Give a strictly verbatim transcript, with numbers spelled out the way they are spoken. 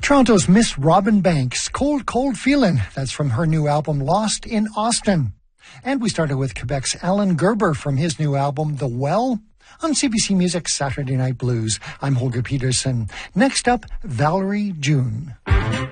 Toronto's Miss Robin Banks, Cold, Cold Feelin'. That's from her new album, Lost in Austin. And we started with Quebec's Alan Gerber from his new album, The Well, on C B C Music's Saturday Night Blues. I'm Holger Peterson. Next up, Valerie June.